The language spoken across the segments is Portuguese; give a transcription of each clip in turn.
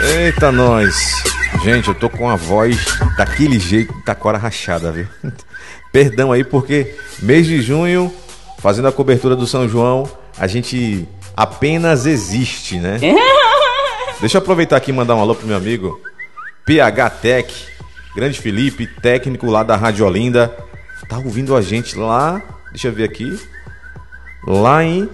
Eita, nós. Gente, eu tô com a voz daquele jeito, tá com a hora rachada, viu? Perdão aí, porque mês de junho, fazendo a cobertura do São João, a gente apenas existe, né? Deixa eu aproveitar aqui e mandar um alô pro meu amigo PH Tech, grande Felipe, técnico lá da Rádio Olinda. Tá ouvindo a gente lá, deixa eu ver aqui, lá em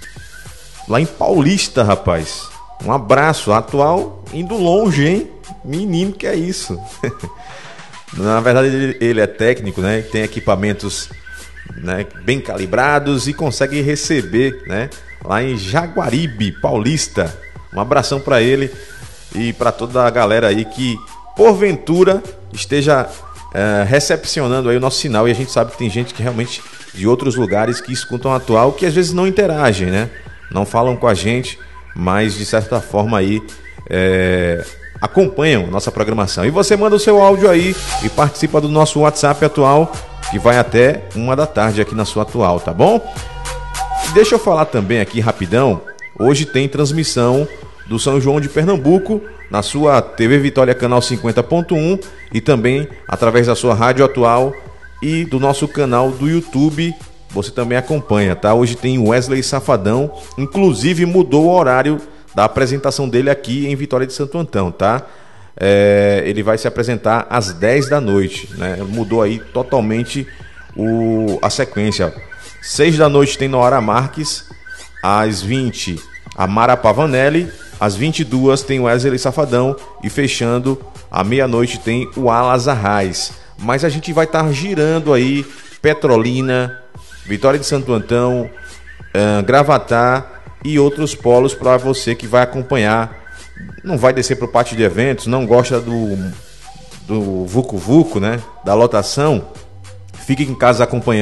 Paulista, rapaz. Um abraço, atual indo longe, hein? Menino, que é isso? Na verdade, ele é técnico, né? Tem equipamentos, né, bem calibrados e consegue receber, né, lá em Jaguaribe, Paulista. Um abração para ele e para toda a galera aí que, porventura, esteja recepcionando aí o nosso sinal. E a gente sabe que tem gente que realmente de outros lugares que escutam a Atual, que às vezes não interagem, né? Não falam com a gente, mas de certa forma aí acompanham nossa programação. E você manda o seu áudio aí e participa do nosso WhatsApp Atual, que vai até 1 da tarde aqui na sua Atual, tá bom? Deixa eu falar também aqui rapidão. Hoje tem transmissão do São João de Pernambuco na sua TV Vitória Canal 50.1 e também através da sua Rádio Atual e do nosso canal do YouTube. Você também acompanha, tá? Hoje tem Wesley Safadão, inclusive mudou o horário da apresentação dele aqui em Vitória de Santo Antão, tá? Ele vai se apresentar às 10 da noite, né? Mudou aí totalmente a sequência. 6 da noite tem Noara Marques, às 20 a Mara Pavanelli, às 22 tem Wesley Safadão e fechando à meia-noite tem o Alas Arraes. Mas a gente vai estar girando aí Petrolina, Vitória de Santo Antão, Gravatá e outros polos para você que vai acompanhar. Não vai descer para o pátio de eventos, não gosta do vucu-vucu, né? Da lotação, fique em casa acompanhando.